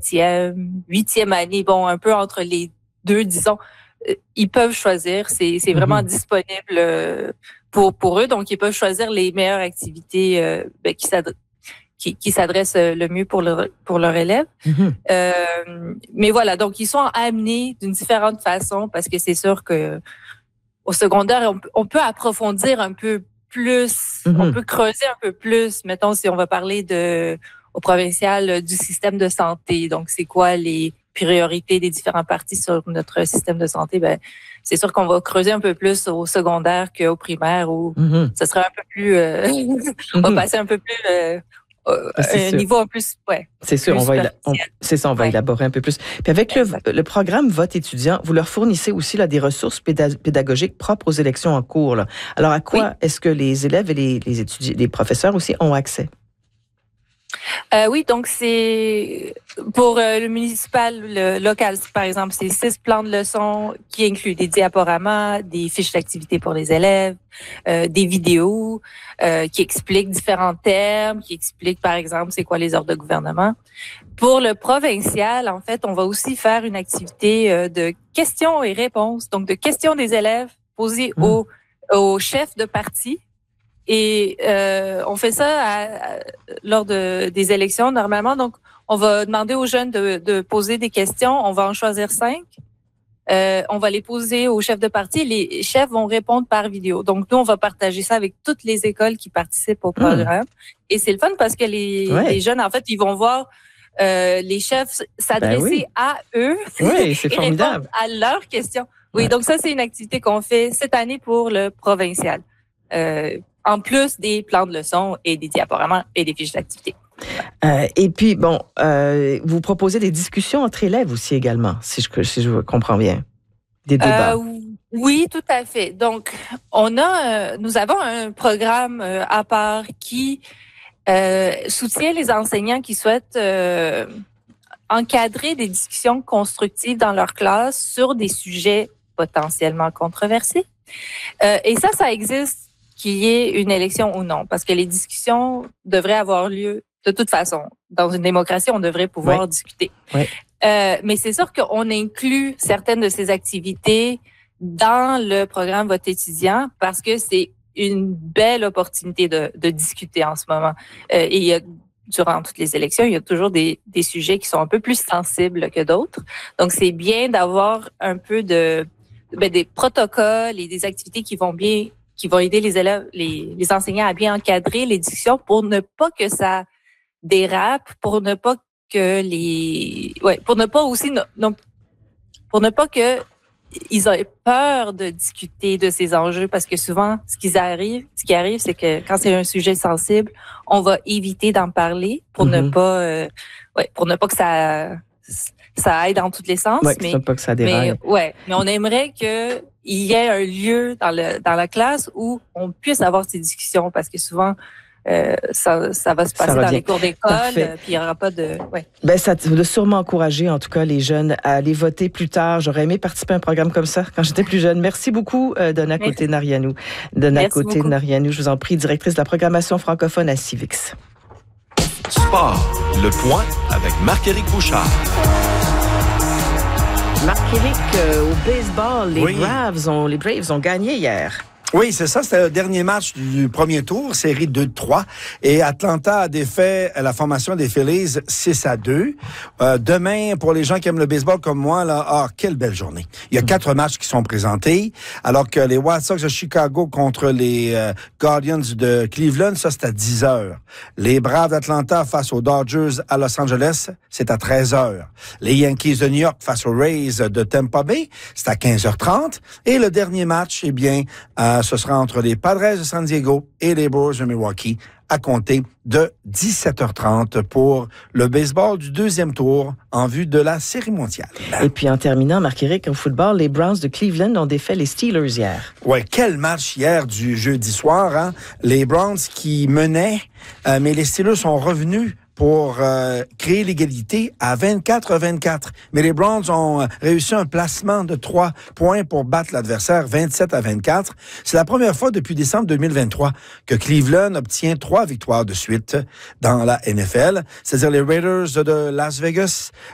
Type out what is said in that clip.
huitième année, bon, un peu entre les deux, disons, ils peuvent choisir. C'est vraiment disponible pour eux. Donc, ils peuvent choisir les meilleures activités qui s'adressent le mieux pour leur élève. Mais voilà, donc ils sont amenés d'une différente façon parce que c'est sûr que au secondaire, on peut approfondir un peu plus, on peut creuser un peu plus. Mettons, si on va parler au provincial du système de santé. Donc, c'est quoi les priorités des différents partis sur notre système de santé? Ben, c'est sûr qu'on va creuser un peu plus au secondaire qu'au primaire où ça sera un peu plus, on va passer un peu plus, un niveau un plus, c'est sûr, on va élaborer un peu plus. Puis avec le programme Vote étudiant, vous leur fournissez aussi là, des ressources pédagogiques propres aux élections en cours. Là. Alors, à quoi est-ce que les élèves et les professeurs aussi ont accès? Oui, donc c'est pour le municipal, le local, par exemple, c'est 6 plans de leçons qui incluent des diaporamas, des fiches d'activité pour les élèves, des vidéos qui expliquent différents termes, qui expliquent, par exemple, c'est quoi les ordres de gouvernement. Pour le provincial, en fait, on va aussi faire une activité de questions et réponses, donc de questions des élèves posées aux chefs de parti. Et on fait ça lors des élections normalement. Donc, on va demander aux jeunes de poser des questions. On va en choisir 5. On va les poser aux chefs de parti. Les chefs vont répondre par vidéo. Donc, nous, on va partager ça avec toutes les écoles qui participent au programme. Et c'est le fun parce que les jeunes, en fait, ils vont voir les chefs s'adresser à eux et répondre à leurs questions. Oui, donc ça, c'est une activité qu'on fait cette année pour le provincial. En plus des plans de leçons et des diaporamas et des fiches d'activité. Et puis, bon, vous proposez des discussions entre élèves aussi également, si je comprends bien. Des débats. Oui, tout à fait. Donc, nous avons un programme à part qui soutient les enseignants qui souhaitent encadrer des discussions constructives dans leur classe sur des sujets potentiellement controversés. Et ça existe qu'il y ait une élection ou non, parce que les discussions devraient avoir lieu de toute façon. Dans une démocratie, on devrait pouvoir discuter. Mais c'est sûr qu'on inclut certaines de ces activités dans le programme Vote étudiant parce que c'est une belle opportunité de discuter en ce moment. Et durant toutes les élections, il y a toujours des sujets qui sont un peu plus sensibles que d'autres. Donc, c'est bien d'avoir un peu des protocoles et des activités qui vont aider les élèves, les enseignants à bien encadrer les discussions pour ne pas que ça dérape, pour ne pas que ils aient peur de discuter de ces enjeux parce que souvent, ce qui arrive, c'est que quand c'est un sujet sensible, on va éviter d'en parler pour ne pas que ça aille dans tous les sens. Mais pas que ça déraille. Mais on aimerait que il y ait un lieu dans la classe où on puisse avoir ces discussions parce que souvent ça va se passer dans les cours d'école puis il y aura pas de ça doit sûrement encourager en tout cas les jeunes à aller voter plus tard. J'aurais aimé participer à un programme comme ça quand j'étais plus jeune. Merci beaucoup Donna Côté-Narianou. Donna Côté-Narianou, je vous en prie, directrice de la programmation francophone à Civix. Sport, le point avec Marc-Éric Bouchard. Marc-Éric, au baseball, les Braves ont gagné hier. Oui, c'est ça. C'était le dernier match du premier tour, série 2-3. Et Atlanta a défait la formation des Phillies 6-2. Demain, pour les gens qui aiment le baseball comme moi, quelle belle journée. Il y a 4 matchs qui sont présentés, alors que les White Sox de Chicago contre les Guardians de Cleveland, ça, c'est à 10h. Les Braves d'Atlanta face aux Dodgers à Los Angeles, c'est à 13h. Les Yankees de New York face aux Rays de Tampa Bay, c'est à 15h30. Et le dernier match, ce sera entre les Padres de San Diego et les Brewers de Milwaukee à compter de 17h30 pour le baseball du deuxième tour en vue de la Série mondiale. Et puis en terminant, Marc-Éric, au football, les Browns de Cleveland ont défait les Steelers hier. Ouais, quel match hier du jeudi soir, hein? Les Browns qui menaient, mais les Steelers sont revenus pour créer l'égalité à 24-24. Mais les Browns ont réussi un placement de 3 points pour battre l'adversaire 27-24. C'est la première fois depuis décembre 2023 que Cleveland obtient 3 victoires de suite dans la NFL. C'est-à-dire les Raiders de Las Vegas,